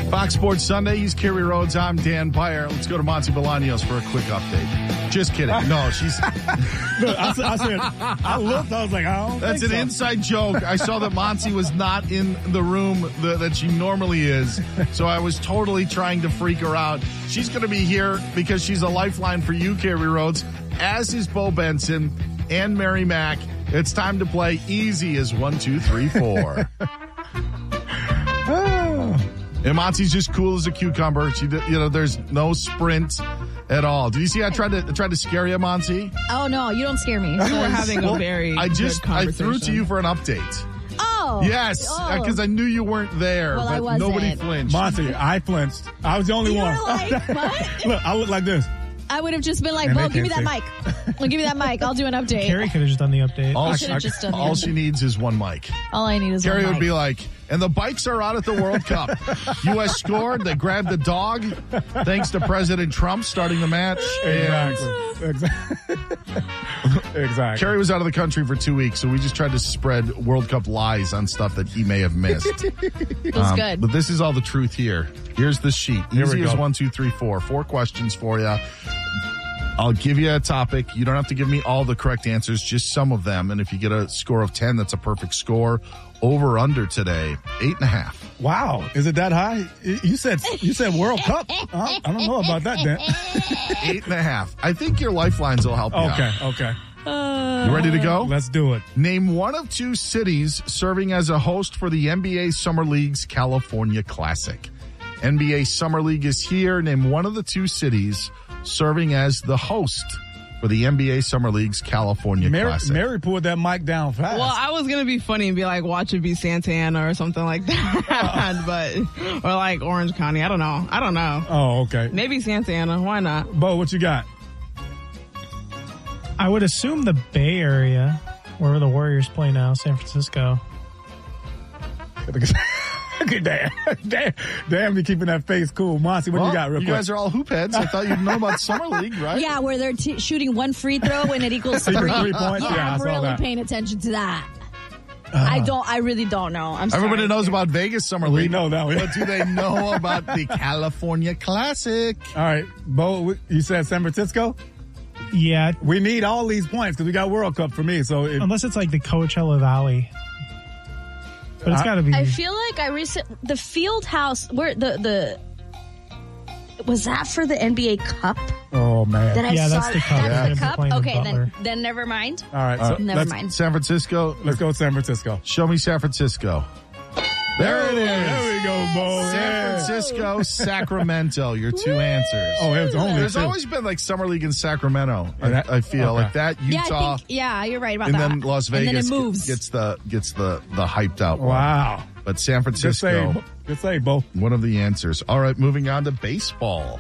Fox Sports Sunday. He's Kerry Rhodes. I'm Dan Byer. Let's go to Monty Bolaños for a quick update. Just kidding. No, she's... Look, I looked, I was like, I don't That's think an inside joke. I saw that Monty was not in the room that she normally is, so I was totally trying to freak her out. She's going to be here because she's a lifeline for you, Kerry Rhodes, as is Bo Benson and Mary Mack. It's time to play easy as 1, 2, 3, 4. And Monty's just cool as a cucumber. There's no sprint at all. Did you see I tried to scare you, Monty? Oh, no, you don't scare me. We were having a very good conversation. I threw to you for an uptate. Oh. Yes, because I knew you weren't there, well, but nobody flinched. Monty, I flinched. I was the only one. Like, what? Look, I look like this. I would have just been like, Bo, give me that mic. Well, give me that mic. I'll do an update. Carrie could have just done the update. All she needs is one mic. All I need is Carrie one mic. would be like, and the bikes are out at the World Cup. U.S. scored. They grabbed the dog. Thanks to President Trump starting the match. Exactly. Carrie was out of the country for 2 weeks, so we just tried to spread World Cup lies on stuff that he may have missed. It was good. But this is all the truth here. Here's the sheet. Easy as 1, 2, 3, 4. 4 questions for you. I'll give you a topic. You don't have to give me all the correct answers, just some of them. And if you get a score of 10, that's a perfect score. Over under today, 8.5. Wow. Is it that high? You said World Cup. I don't know about that, Dan. 8.5. I think your lifelines will help you out. Okay. You ready to go? Let's do it. Name one of 2 cities serving as a host for the NBA Summer League's California Classic. NBA Summer League is here. Name one of the 2 cities serving as the host for the NBA Summer League's California Classic. Mary pulled that mic down fast. Well, I was going to be funny and be like, watch it be Santa Ana or something like that. Or like Orange County. I don't know. Oh, okay. Maybe Santa Ana. Why not? Bo, what you got? I would assume the Bay Area, where the Warriors play now, San Francisco. Damn, be keeping that face cool. Monty, what you got real quick? You guys are all hoop heads. I thought you'd know about Summer League, right? Yeah, where they're shooting one free throw and it equals 3. 3 points? Yeah, I'm I saw really that. paying attention to that. I really don't know. I'm sorry. Everybody knows about Vegas Summer League. We know that. But do they know about the California Classic? All right, Bo, you said San Francisco? Yeah. We need all these points because we got World Cup for me. So unless it's like the Coachella Valley. But it's got to be. I feel like the field house where the was that for the NBA Cup? Oh man, that's the Cup. That's the Cup. Okay, in then never mind. All right, so never mind. San Francisco. Let's go San Francisco. Show me San Francisco. There it is. There we go, Bo. San Francisco, Sacramento. Your 2 answers. Oh, it's only There's 2. always been like Summer League in Sacramento. I feel like that. Utah. Yeah, you're right about and that. then Las Vegas and then it moves. gets the hyped out one. Wow. But San Francisco. Good save, Bo. One of the answers. All right, moving on to baseball.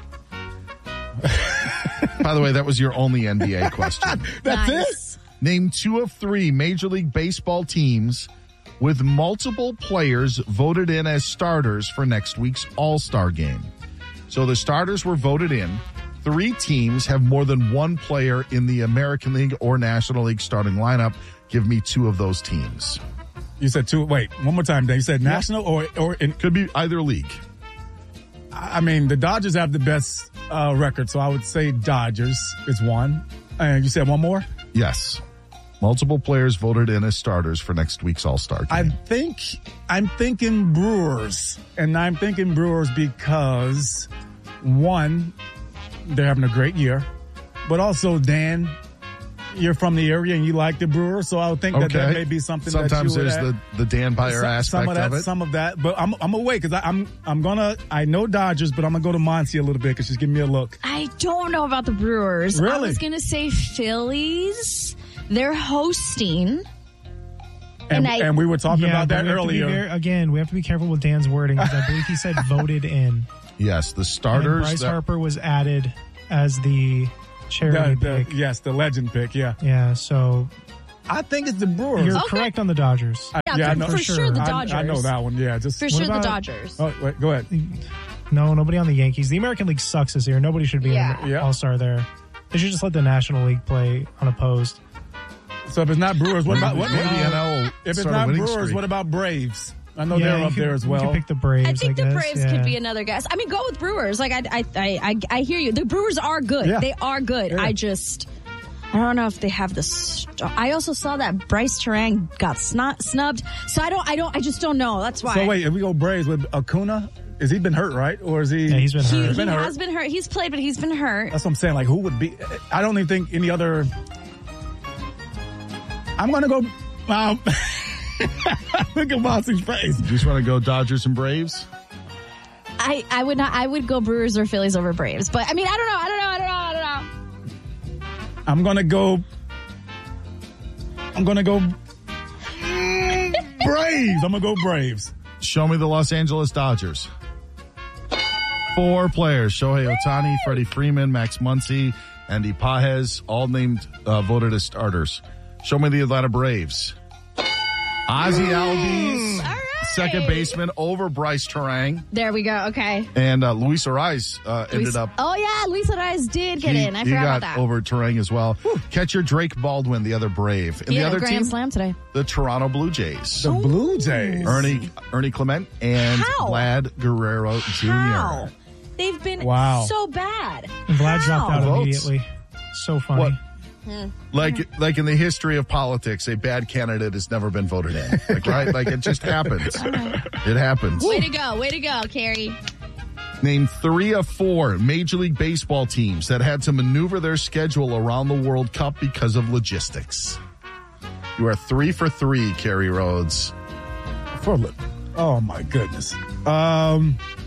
By the way, that was your only NBA question. That's Nice. it? Name 2 of 3 Major League Baseball teams with multiple players voted in as starters for next week's All-Star game. So the starters were voted in. 3 teams have more than 1 player in the American League or National League starting lineup. Give me 2 of those teams. You said 2. Wait, one more time, Dan. You said national or in, Could be either league. I mean, the Dodgers have the best record, so I would say Dodgers is 1. And you said one more? Yes. Multiple players voted in as starters for next week's All-Star game. I'm thinking Brewers. And I'm thinking Brewers because, 1, they're having a great year. But also, Dan, you're from the area and you like the Brewers, so I would think that may be something Sometimes that you would there's the Dan Byer aspect of it. Some of that. But I'm away because I know Dodgers, but I'm going to go to Monty a little bit because she's giving me a look. I don't know about the Brewers. Really? I was going to say Phillies. They're hosting. And we were talking about that earlier. We have to be careful with Dan's wording because I believe he said voted in. Yes, the starters. And Bryce Harper was added as the charity pick. Yes, the legend pick, yeah. Yeah, so I think it's the Brewers. You're correct on the Dodgers. I know. For sure the Dodgers. I know that one, yeah. For sure the Dodgers. Oh, wait, go ahead. No, nobody on the Yankees. The American League sucks this year. Nobody should be an All-Star there. They should just let the National League play unopposed. So if it's not Brewers, what about maybe NL? If it's not Brewers, what about Braves? I know they're up there as well. You can pick the Braves. I think the guess. Braves could be another guess. I mean, go with Brewers. Like I hear you. The Brewers are good. Yeah. They are good. Yeah. I don't know if they have the. I also saw that Bryce Terang got snubbed. So I just don't know. That's why. So wait, if we go Braves with Acuna, has he been hurt, right? Or is he? Yeah, he's been hurt. He been hurt. has been hurt. He's played, but he's been hurt. That's what I'm saying. Like, who would be? I don't even think any other. I'm gonna go. Look at Boston's face. You just want to go Dodgers and Braves? I would not. I would go Brewers or Phillies over Braves. But I mean, I don't know. I'm gonna go Braves. I'm gonna go Braves. Show me the Los Angeles Dodgers. 4 players: Shohei Ohtani, Freddie Freeman, Max Muncy, Andy Pages, all voted as starters. Show me the Atlanta Braves. Ozzie Albies, All right. second baseman over Bryce Terang, There we go. Okay. and Luis Ariz ended up. Oh yeah, Luis Ariz did get in. I he forgot got about that. over Terang as well. Catcher Drake Baldwin, the other Brave, and He the had other a grand team, slam today. the Toronto Blue Jays. The Blue Jays. Ernie Clement and How? Vlad Guerrero Jr. How? They've been so bad. And Vlad dropped out Votes. immediately. So funny. What? Like in the history of politics, a bad candidate has never been voted in. Like, right? Like it just happens. It happens. Way to go, Carrie. Name 3 of 4 Major League Baseball teams that had to maneuver their schedule around the World Cup because of logistics. You are 3 for 3, Carrie Rhodes. Oh my goodness. Well,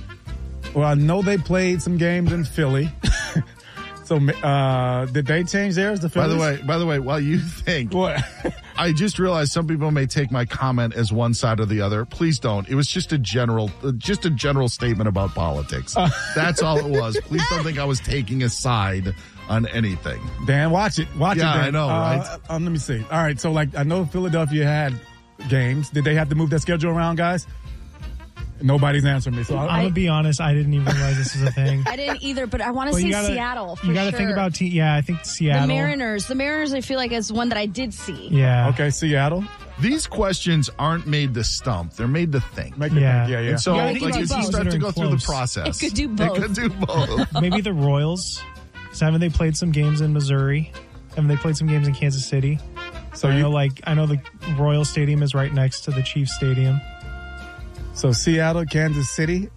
I know they played some games in Philly. So, did they change theirs to Phillies? By the way, while you think, What? I just realized some people may take my comment as one side or the other. Please don't. It was just a general statement about politics. That's all it was. Please don't think I was taking a side on anything. Dan, watch it. Watch it, Dan. I know, right? Let me see. All right, so I know Philadelphia had games. Did they have to move their schedule around, guys? Nobody's answering me. So I'm going to be honest, I didn't even realize this is a thing. I didn't either, but I want to Well, say you gotta- Seattle. For You got to sure. think about, I think Seattle. the Mariners. The Mariners, I feel like, is one that I did see. Yeah. Okay, Seattle. These questions aren't made to stump. They're made to think. Make it Yeah. yeah. And so, Yeah, it could like, do as you both. start to go through the Close. process, It could do both. It could do both. Maybe the Royals. So haven't they played some games in Missouri? Haven't they played some games in Kansas City? So I know the Royal Stadium is right next to the Chiefs Stadium. So Seattle, Kansas City.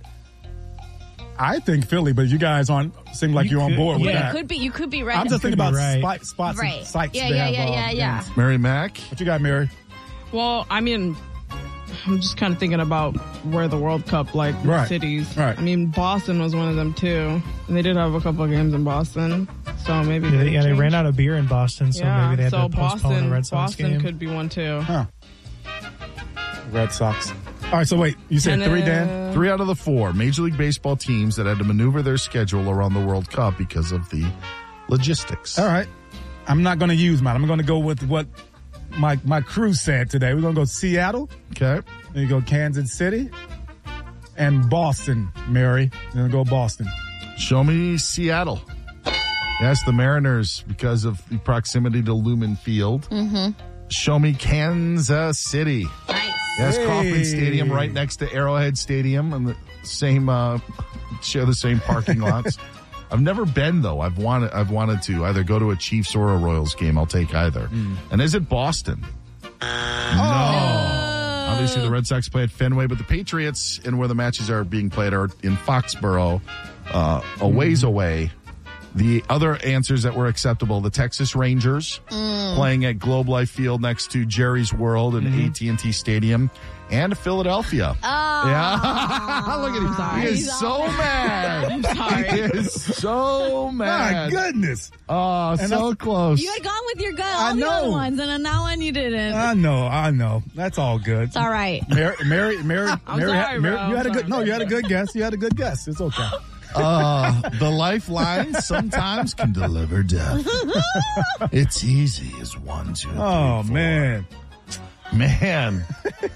I think Philly, but you guys seem like You you're on could- board with yeah. that. You could be right. I'm just thinking Could about be right. spots Right. and sites. Yeah, they yeah, have, yeah. games. Mary Mack. What you got, Mary? Well, I mean, I'm just kind of thinking about where the World Cup, Right. cities. Right. I mean, Boston was one of them too. And they did have a couple of games in Boston. So maybe They ran out of beer in Boston, so maybe they had to postpone Boston, the Red Sox Boston game. could be one too. Huh. Red Sox. All right, so wait. You said And, 3, Dan? 3 out of the 4 Major League Baseball teams that had to maneuver their schedule around the World Cup because of the logistics. All right. I'm not going to use mine. I'm going to go with what my crew said today. We're going to go Seattle. Okay. Then you go Kansas City. And Boston, Mary. Then go Boston. Show me Seattle. Yes, the Mariners because of the proximity to Lumen Field. Mm-hmm. Show me Kansas City. Nice. Yes, Hey. Kauffman Stadium right next to Arrowhead Stadium and the same share the same parking lots. I've never been though. I've wanted to either go to a Chiefs or a Royals game. I'll take either. And is it Boston? No. Obviously the Red Sox play at Fenway, but the Patriots and where the matches are being played are in Foxborough, a ways away. The other answers that were acceptable, the Texas Rangers playing at Globe Life Field next to Jerry's World and AT&T Stadium, and Philadelphia. Oh. Yeah. Look at him. He is so mad. I'm sorry. He is so My mad. goodness. Oh, so that's- close. You had gone with your gut I all the other know. ones, and on that one you didn't. I know. That's all good. It's all right. Mary, I'm sorry, bro. you had a I'm good, sorry. you had a good guess. You had a good guess. It's okay. The lifeline sometimes can deliver death. It's easy as 1, 2, 3, Oh, 4. man. Man,